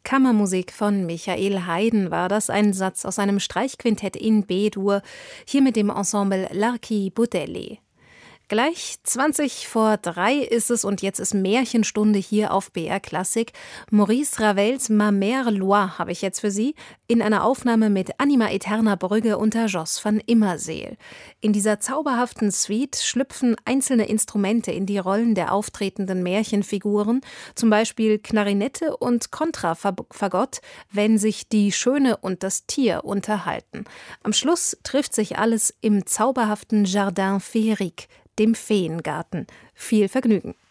Kammermusik von Michael Haydn war das, ein Satz aus einem Streichquintett in B-Dur, hier mit dem Ensemble L'Archi Budelli. Gleich 3:20 ist es und jetzt ist Märchenstunde hier auf BR Klassik. Maurice Ravels Ma Mère Loire habe ich jetzt für Sie in einer Aufnahme mit Anima Eterna Brügge unter Jos van Immerseel. In dieser zauberhaften Suite schlüpfen einzelne Instrumente in die Rollen der auftretenden Märchenfiguren, zum Beispiel Klarinette und Kontrafagott, wenn sich die Schöne und das Tier unterhalten. Am Schluss trifft sich alles im zauberhaften Jardin Féerique, dem Feengarten. Viel Vergnügen!